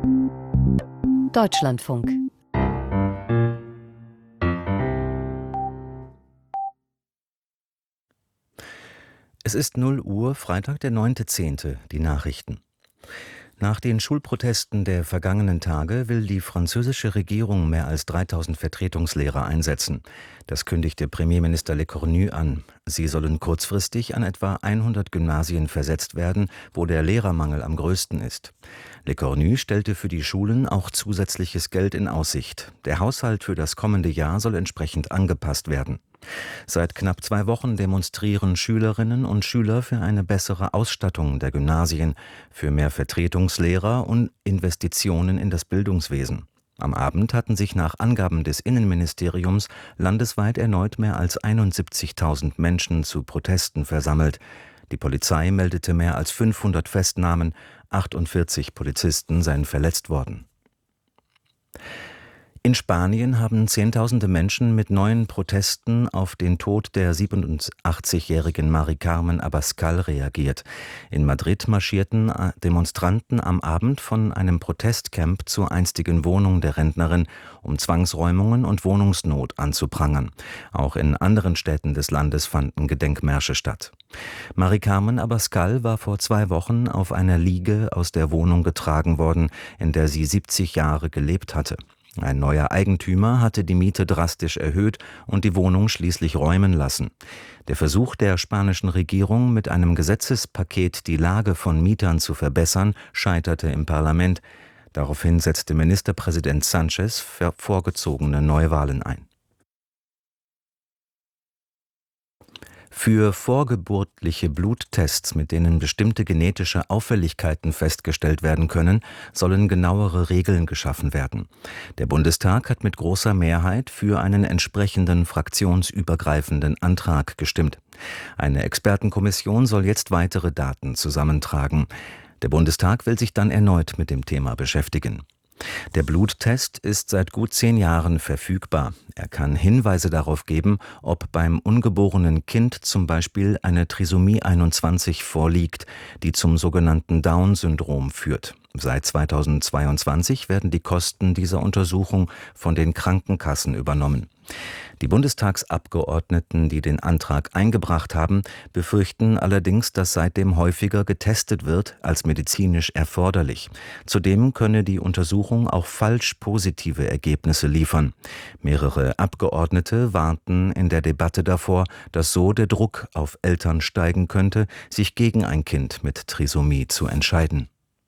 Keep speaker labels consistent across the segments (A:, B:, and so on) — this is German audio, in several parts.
A: Deutschlandfunk.
B: Es ist 0 Uhr, Freitag, der 9.10., die Nachrichten. Nach den Schulprotesten der vergangenen Tage will die französische Regierung mehr als 3.000 Vertretungslehrer einsetzen. Das kündigte Premierminister Lecornu an. Sie sollen kurzfristig an etwa 100 Gymnasien versetzt werden, wo der Lehrermangel am größten ist. Lecornu stellte für die Schulen auch zusätzliches Geld in Aussicht. Der Haushalt für das kommende Jahr soll entsprechend angepasst werden. Seit knapp 2 Wochen demonstrieren Schülerinnen und Schüler für eine bessere Ausstattung der Gymnasien, für mehr Vertretungslehrer und Investitionen in das Bildungswesen. Am Abend hatten sich nach Angaben des Innenministeriums landesweit erneut mehr als 71.000 Menschen zu Protesten versammelt. Die Polizei meldete mehr als 500 Festnahmen, 48 Polizisten seien verletzt worden. In Spanien haben Zehntausende Menschen mit neuen Protesten auf den Tod der 87-jährigen Mari Carmen Abascal reagiert. In Madrid marschierten Demonstranten am Abend von einem Protestcamp zur einstigen Wohnung der Rentnerin, um Zwangsräumungen und Wohnungsnot anzuprangern. Auch in anderen Städten des Landes fanden Gedenkmärsche statt. Mari Carmen Abascal war vor 2 Wochen auf einer Liege aus der Wohnung getragen worden, in der sie 70 Jahre gelebt hatte. Ein neuer Eigentümer hatte die Miete drastisch erhöht und die Wohnung schließlich räumen lassen. Der Versuch der spanischen Regierung, mit einem Gesetzespaket die Lage von Mietern zu verbessern, scheiterte im Parlament. Daraufhin setzte Ministerpräsident Sánchez vorgezogene Neuwahlen ein. Für vorgeburtliche Bluttests, mit denen bestimmte genetische Auffälligkeiten festgestellt werden können, sollen genauere Regeln geschaffen werden. Der Bundestag hat mit großer Mehrheit für einen entsprechenden fraktionsübergreifenden Antrag gestimmt. Eine Expertenkommission soll jetzt weitere Daten zusammentragen. Der Bundestag will sich dann erneut mit dem Thema beschäftigen. Der Bluttest ist seit gut 10 Jahren verfügbar. Er kann Hinweise darauf geben, ob beim ungeborenen Kind zum Beispiel eine Trisomie 21 vorliegt, die zum sogenannten Down-Syndrom führt. Seit 2022 werden die Kosten dieser Untersuchung von den Krankenkassen übernommen. Die Bundestagsabgeordneten, die den Antrag eingebracht haben, befürchten allerdings, dass seitdem häufiger getestet wird als medizinisch erforderlich. Zudem könne die Untersuchung auch falsch positive Ergebnisse liefern. Mehrere Abgeordnete warnten in der Debatte davor, dass so der Druck auf Eltern steigen könnte, sich gegen ein Kind mit Trisomie zu entscheiden.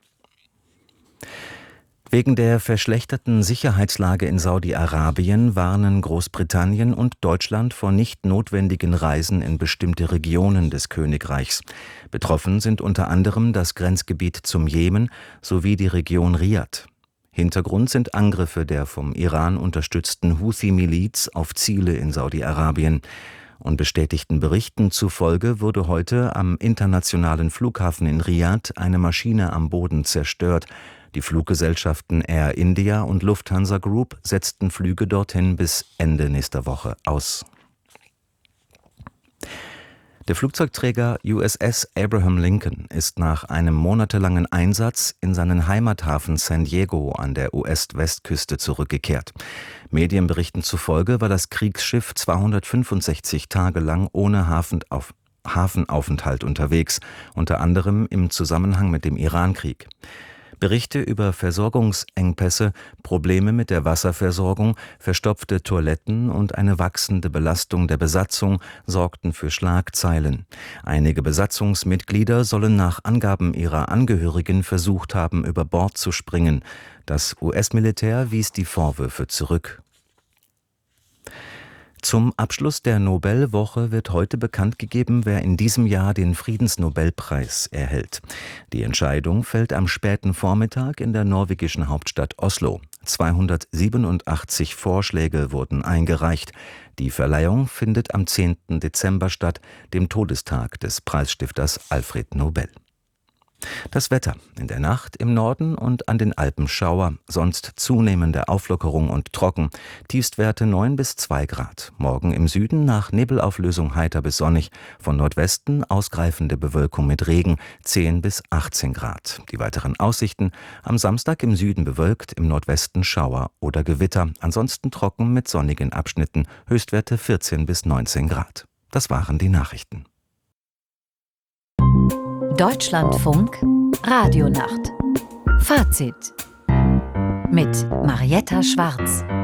B: Wegen der verschlechterten Sicherheitslage in Saudi-Arabien warnen Großbritannien und Deutschland vor nicht notwendigen Reisen in bestimmte Regionen des Königreichs. Betroffen sind unter anderem das Grenzgebiet zum Jemen sowie die Region Riad. Hintergrund sind Angriffe der vom Iran unterstützten Houthi-Miliz auf Ziele in Saudi-Arabien. Unbestätigten Berichten zufolge wurde heute am internationalen Flughafen in Riad eine Maschine am Boden zerstört. Die Fluggesellschaften Air India und Lufthansa Group setzten Flüge dorthin bis Ende nächster Woche aus. Der Flugzeugträger USS Abraham Lincoln ist nach einem monatelangen Einsatz in seinen Heimathafen San Diego an der US-Westküste zurückgekehrt. Medienberichten zufolge war das Kriegsschiff 265 Tage lang ohne Hafenaufenthalt unterwegs, unter anderem im Zusammenhang mit dem Irankrieg. Berichte über Versorgungsengpässe, Probleme mit der Wasserversorgung, verstopfte Toiletten und eine wachsende Belastung der Besatzung sorgten für Schlagzeilen. Einige Besatzungsmitglieder sollen nach Angaben ihrer Angehörigen versucht haben, über Bord zu springen. Das US-Militär wies die Vorwürfe zurück. Zum Abschluss der Nobelwoche wird heute bekannt gegeben, wer in diesem Jahr den Friedensnobelpreis erhält. Die Entscheidung fällt am späten Vormittag in der norwegischen Hauptstadt Oslo. 287 Vorschläge wurden eingereicht. Die Verleihung findet am 10. Dezember statt, dem Todestag des Preisstifters Alfred Nobel. Das Wetter: In der Nacht im Norden und an den Alpen Schauer, sonst zunehmende Auflockerung und trocken. Tiefstwerte 9 bis 2 Grad. Morgen im Süden nach Nebelauflösung heiter bis sonnig. Von Nordwesten ausgreifende Bewölkung mit Regen, 10 bis 18 Grad. Die weiteren Aussichten: Am Samstag im Süden bewölkt, im Nordwesten Schauer oder Gewitter. Ansonsten trocken mit sonnigen Abschnitten. Höchstwerte 14 bis 19 Grad. Das waren die Nachrichten.
A: Deutschlandfunk Radionacht. Fazit mit Marietta Schwarz.